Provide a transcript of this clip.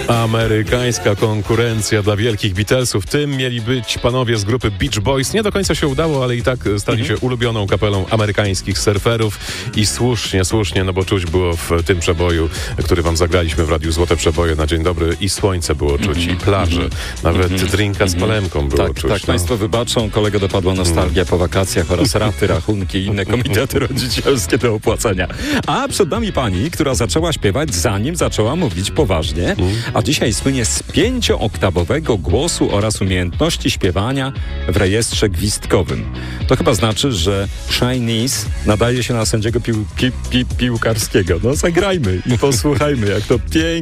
Amerykańska konkurencja dla wielkich Beatlesów. Tym mieli być panowie z grupy Beach Boys. Nie do końca się udało, ale i tak stali się ulubioną kapelą amerykańskich surferów. I słusznie, no bo czuć było w tym przeboju, który wam zagraliśmy w Radiu Złote Przeboje na Dzień Dobry, i słońce było czuć, i plaże. Nawet drinka z palemką było czuć. Tak, państwo wybaczą, kolegę dopadła nostalgia po wakacjach oraz raty, rachunki i inne komitety rodzicielskie do opłacenia. A przed nami pani, która zaczęła śpiewać, zanim zaczęła mówić poważnie, a dzisiaj słynie z 5-oktawowego głosu oraz umiejętności śpiewania w rejestrze gwizdkowym. To chyba znaczy, że Chinese nadaje się na sędziego piłkarskiego. No zagrajmy i posłuchajmy, jak to pięknie